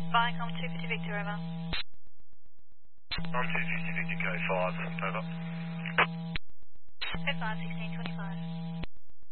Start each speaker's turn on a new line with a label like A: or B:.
A: Viacom 250 Victor, over.
B: I'm 250 Victor, go 5, over.
A: Go 5, 1625.